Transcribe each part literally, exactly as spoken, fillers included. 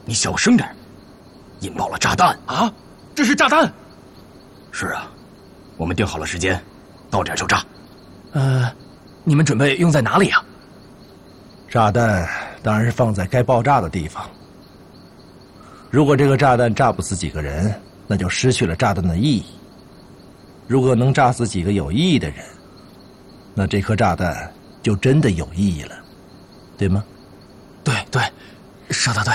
你小声点，引爆了炸弹啊！这是炸弹？ 是啊，我们定好了时间，到点就炸。 呃，你们准备用在哪里啊？ 炸弹当然是放在该爆炸的地方。如果这个炸弹炸不死几个人，那就失去了炸弹的意义。如果能炸死几个有意义的人，那这颗炸弹就真的有意义了，对吗？ 对对，说得对。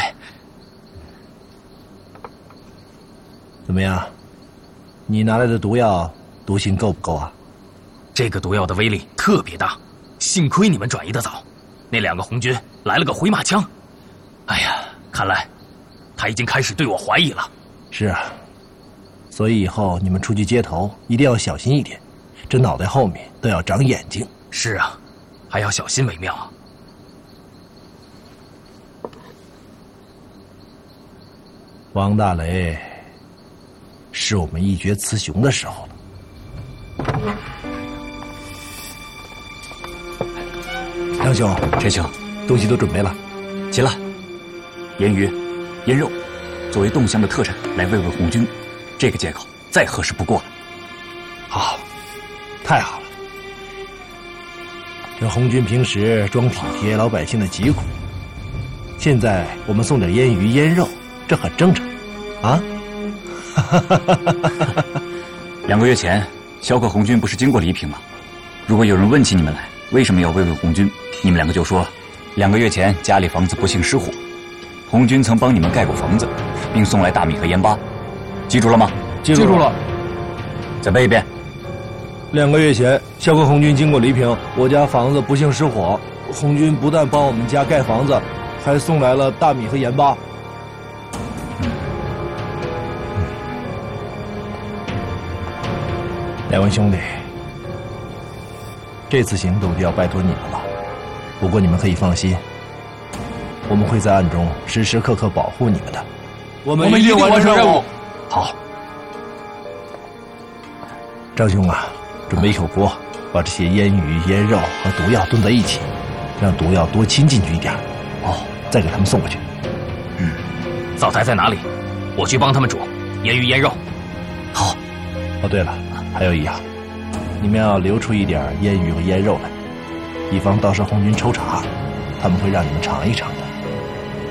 怎么样？你拿来的毒药毒性够不够啊？ 这个毒药的威力特别大，幸亏你们转移得早。那两个红军来了个回马枪，哎呀，看来他已经开始对我怀疑了。 是啊，所以以后你们出去街头一定要小心一点，这脑袋后面都要长眼睛。 是啊，还要小心为妙啊。 王大雷，是我们一决雌雄的时候了。张兄， 陈兄， 东西都准备了。 齐了。腌鱼、腌肉，作为动乡的特产来慰慰红军，这个借口再合适不过了。 好，太好了。这红军平时装体贴老百姓的疾苦，现在我们送点腌鱼、腌肉，这很正常，啊？ 两个月前，萧克红军不是经过黎平吗？如果有人问起你们来，为什么要慰慰红军？你们两个就说，两个月前家里房子不幸失火，红军曾帮你们盖过房子，并送来大米和盐巴，记住了吗？ 记住了。 再背一遍。 两个月前，萧克红军经过黎平，我家房子不幸失火，红军不但帮我们家盖房子，还送来了大米和盐巴。嗯嗯、两位兄弟，这次行动就要拜托你们了。不过你们可以放心，我们会在暗中时时刻刻保护你们的。我们一定完成任务。好，张兄啊，准备一口锅，把这些腌鱼、腌肉和毒药炖在一起，让毒药多侵进去一点。哦，再给他们送过去。 嗯，灶台在哪里？我去帮他们煮腌鱼、腌肉。 好。 哦，对了，还有一样，你们要留出一点腌鱼和腌肉来，以防到时候红军抽查，他们会让你们尝一尝。